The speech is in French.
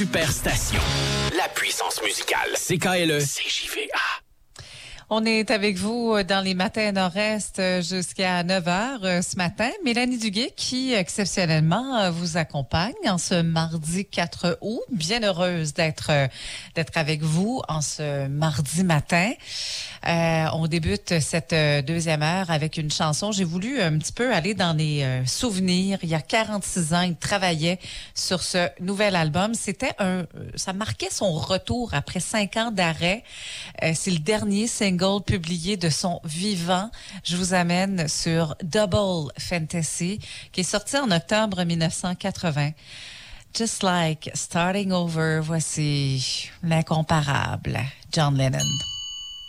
Superstation. La puissance musicale. CKLE. CJVA. On est avec vous dans les matins nord-est jusqu'à 9h ce matin. Mélanie Duguay qui, exceptionnellement, vous accompagne en ce mardi 4 août. Bien heureuse d'être avec vous en ce mardi matin. On débute cette deuxième heure avec une chanson. J'ai voulu un petit peu aller dans les souvenirs. Il y a 46 ans, il travaillait sur ce nouvel album. Ça marquait son retour après 5 ans d'arrêt. C'est le dernier single publié de son vivant. Je vous amène sur Double Fantasy, qui est sorti en octobre 1980. Just like starting over, voici l'incomparable John Lennon.